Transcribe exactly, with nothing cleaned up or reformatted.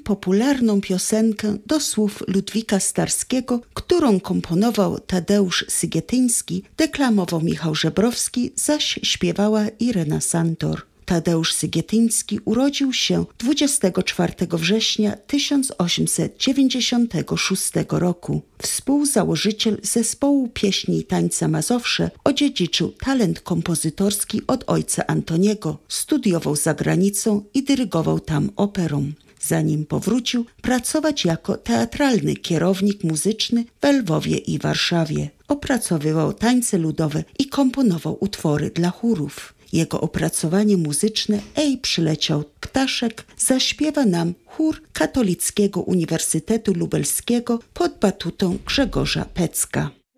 popularną piosenkę do słów Ludwika Starskiego, którą komponował Tadeusz Sygietyński, deklamował Michał Żebrowski, zaś śpiewała Irena Santor. Tadeusz Sygietyński urodził się dwudziestego czwartego września tysiąc osiemset dziewięćdziesiątego szóstego roku. Współzałożyciel zespołu pieśni i tańca Mazowsze, odziedziczył talent kompozytorski od ojca Antoniego. Studiował za granicą i dyrygował tam operą. Zanim powrócił pracować jako teatralny kierownik muzyczny w Lwowie i Warszawie. Opracowywał tańce ludowe i komponował utwory dla chórów. Jego opracowanie muzyczne Ej, przyleciał ptaszek zaśpiewa nam chór Katolickiego Uniwersytetu Lubelskiego pod batutą Grzegorza Pecka.